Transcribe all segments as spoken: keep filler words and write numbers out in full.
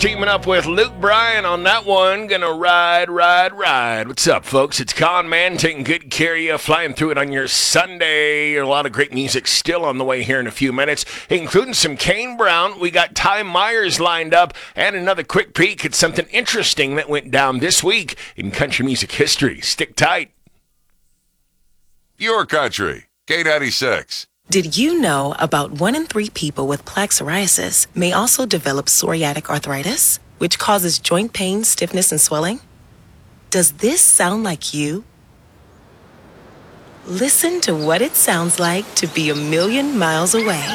teaming up with Luke Bryan on that one. Gonna ride, ride, ride. What's up, folks? It's Con Man taking good care of you, flying through it on your Sunday. A lot of great music still on the way here in a few minutes, including some Kane Brown. We got Ty Myers lined up, and another quick peek at something interesting that went down this week in country music history. Stick tight. Your Country, K ninety-six. Did you know about one in three people with plaque psoriasis may also develop psoriatic arthritis, which causes joint pain, stiffness, and swelling? Does this sound like you? Listen to what it sounds like to be a million miles away.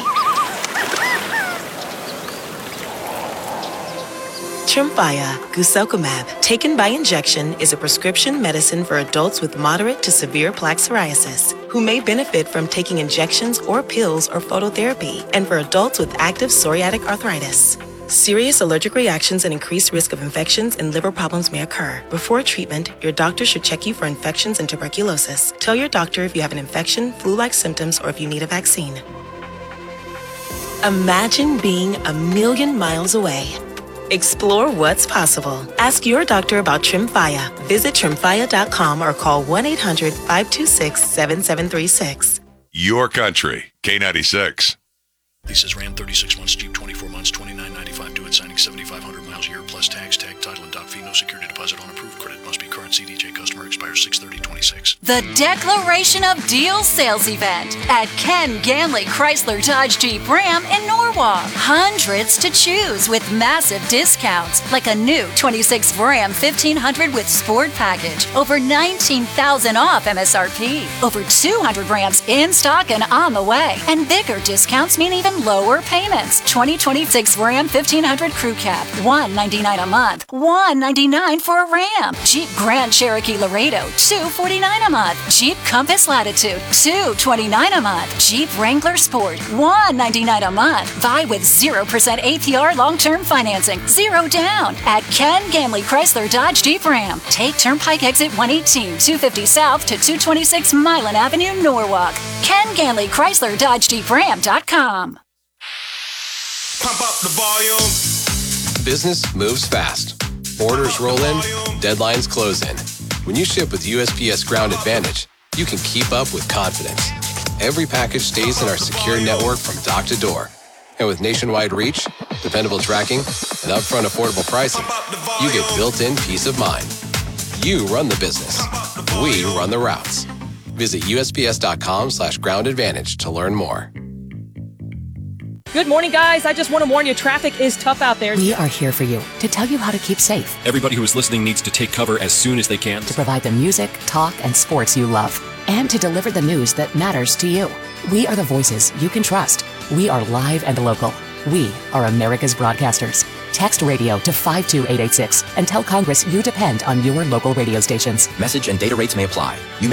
Tremfya guselkumab, taken by injection, is a prescription medicine for adults with moderate to severe plaque psoriasis who may benefit from taking injections or pills or phototherapy, and for adults with active psoriatic arthritis. Serious allergic reactions and increased risk of infections and liver problems may occur. Before treatment, your doctor should check you for infections and tuberculosis. Tell your doctor if you have an infection, flu-like symptoms, or if you need a vaccine. Imagine being a million miles away. Explore what's possible. Ask your doctor about Tremfya. Visit tremfya dot com or call one eight hundred five two six seven seven three six. Your Country, K ninety-six. Leases Ram thirty-six months, Jeep twenty-four months, twenty-nine ninety-five due at signing, seventy-five hundred miles a year plus tax, tag, title, and doc fee. No security deposit on approved credit. Must be current C D J customer. Expires six thirty twenty-six. The Declaration of Deals sales event at Ken Ganley Chrysler Dodge Jeep Ram in Norwalk. Hundreds to choose with massive discounts, like a new twenty-six Ram fifteen hundred with Sport Package. Over nineteen thousand off M S R P. Over two hundred Rams in stock and on the way. And bigger discounts mean even lower payments. twenty twenty-six Ram fifteen hundred Crew Cab, one ninety-nine a month, one ninety-nine for a Ram. Jeep Grand Cherokee Laredo, two forty-nine a month. Jeep Compass Latitude, two twenty-nine a month. Jeep Wrangler Sport, one ninety-nine a month. Buy with zero percent A P R long-term financing, zero down at Ken Ganley Chrysler Dodge Jeep Ram. Take Turnpike Exit one eighteen, two fifty South to two twenty-six Milan Avenue, Norwalk. Ken Ganley Chrysler Dodge Jeep Ram dot com. Pump up the volume. Business moves fast. Orders roll in, deadlines close in. When you ship with U S P S Ground Advantage, you can keep up with confidence. Every package stays in our secure network from dock to door. And with nationwide reach, dependable tracking, and upfront affordable pricing, you get built-in peace of mind. You run the business. We run the routes. Visit U S P S dot com slash ground advantage to learn more. Good morning, guys. I just want to warn you, traffic is tough out there. We are here for you to tell you how to keep safe. Everybody who is listening needs to take cover as soon as they can. To provide the music, talk, and sports you love. And to deliver the news that matters to you. We are the voices you can trust. We are live and local. We are America's broadcasters. Text radio to five two eight eight six and tell Congress you depend on your local radio stations. Message and data rates may apply. You